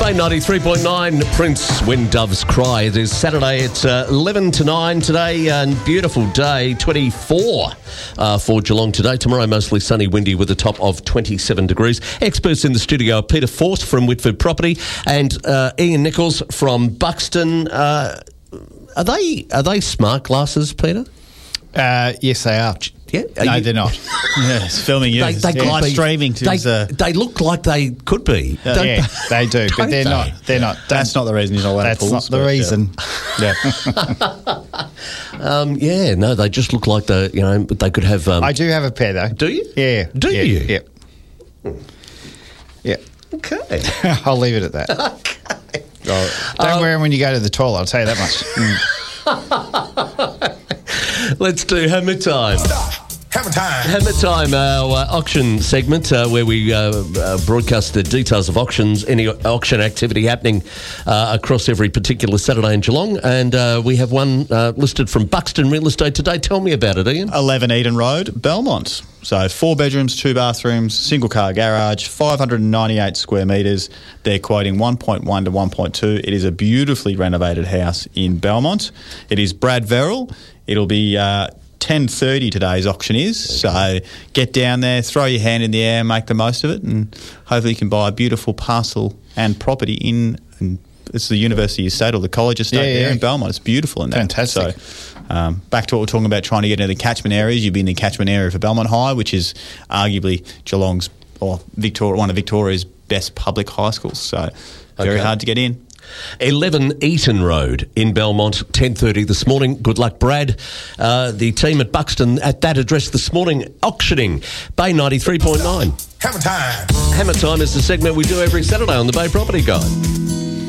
Bay 93.9, Prince, When Doves Cry. It is Saturday, it's 11 to 9 today, and beautiful day, 24 for Geelong today. Tomorrow, mostly sunny, windy with a top of 27 degrees. Experts in the studio are Peter Force from Whitford Property and Ian Nichols from Buxton. Are they smart glasses, Peter? Yes, they are. Yeah? No, they're not. It's filming you. Live streaming. They look like they could be. Yeah, they do, but they're not. They're not. That's not the reason you're not allowed to pull. That's not the reason. Yeah. No, they just look like they could have. I do have a pair though. Do you? Yeah. Do you? Yeah. Yeah. Okay. I'll leave it at that. Okay. Don't wear them when you go to the toilet. I'll tell you that much. Let's do Hammer Time. Hammer Time. Hammer Time, our auction segment where we broadcast the details of auctions, any auction activity happening across every particular Saturday in Geelong. And we have one listed from Buxton Real Estate today. Tell me about it, Ian. 11 Eden Road, Belmont. So 4 bedrooms, 2 bathrooms, single car garage, 598 square metres. They're quoting 1.1 to 1.2. It is a beautifully renovated house in Belmont. It is Brad Verrill. It'll be 10:30 today's auction is. So get down there, throw your hand in the air, make the most of it, and hopefully you can buy a beautiful parcel and property in. And it's the University Estate or the College Estate there in Belmont. It's beautiful in there. Fantastic. So back to what we're talking about, trying to get into the catchment areas. You've been in the catchment area for Belmont High, which is arguably Geelong's or one of Victoria's best public high schools. So very hard to get in. 11 Eaton Road in Belmont, 10:30 this morning. Good luck, Brad. The team at Buxton at that address this morning, auctioning Bay 93.9. Hammer Time. Hammer Time is the segment we do every Saturday on the Bay Property Guide.